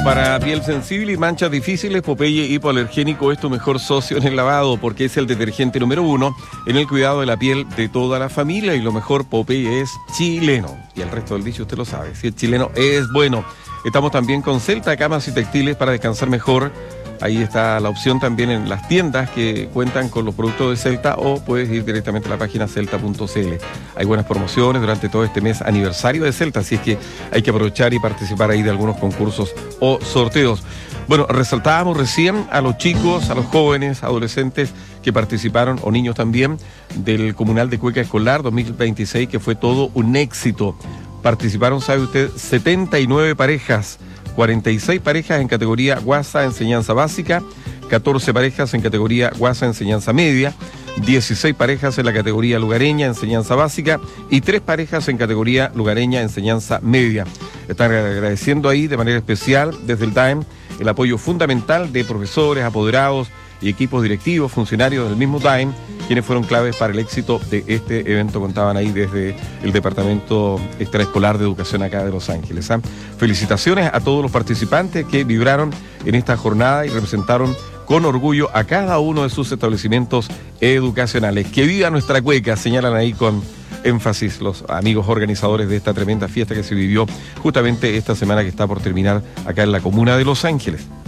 Para piel sensible y manchas difíciles, Popeye Hipoalergénico es tu mejor socio en el lavado porque es el detergente número 1 en el cuidado de la piel de toda la familia. Y lo mejor, Popeye es chileno. Y el resto del dicho usted lo sabe, si es chileno es bueno. Estamos también con Celta, camas y textiles para descansar mejor. Ahí está la opción también en las tiendas que cuentan con los productos de Celta, o puedes ir directamente a la página celta.cl. Hay buenas promociones durante todo este mes aniversario de Celta, así es que hay que aprovechar y participar ahí de algunos concursos o sorteos. Bueno, resaltábamos recién a los chicos, a los jóvenes, adolescentes que participaron, o niños también, del Comunal de Cueca Escolar 2026, que fue todo un éxito. Participaron, sabe usted, 79 parejas. 46 parejas en categoría Guasa Enseñanza Básica, 14 parejas en categoría Guasa Enseñanza Media, 16 parejas en la categoría Lugareña Enseñanza Básica y 3 parejas en categoría Lugareña Enseñanza Media. Están agradeciendo ahí de manera especial desde el DAEM el apoyo fundamental de profesores, apoderados y equipos directivos, funcionarios del mismo DAEM, quienes fueron claves para el éxito de este evento, contaban ahí desde el Departamento Extraescolar de Educación acá de Los Ángeles. Felicitaciones a todos los participantes que vibraron en esta jornada y representaron con orgullo a cada uno de sus establecimientos educacionales. ¡Que viva nuestra cueca!, señalan ahí con énfasis los amigos organizadores de esta tremenda fiesta que se vivió justamente esta semana que está por terminar acá en la comuna de Los Ángeles.